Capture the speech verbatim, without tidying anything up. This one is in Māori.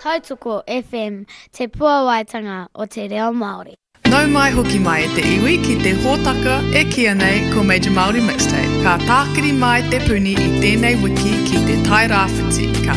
Tautoko F M, te puawaitanga o te reo Māori. Nau mai hoki mai e te iwi ki te hōtaka e kia nei ko Major Māori Mixtape. Ka tākiri mai te puni i tēnei wiki ki te tai rāwhiti. Ka